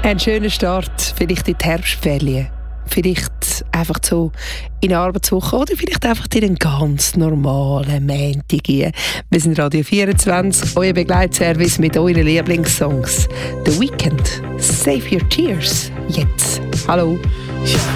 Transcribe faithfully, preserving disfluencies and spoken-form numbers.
Ein schöner Start, vielleicht in die Herbstferien. Vielleicht einfach so in eine Arbeitswoche oder vielleicht einfach in einen ganz normalen Montag. Wir sind Radio vierundzwanzig, euer Begleitservice mit euren Lieblingssongs. The Weeknd, Save Your Tears. Jetzt. Hallo.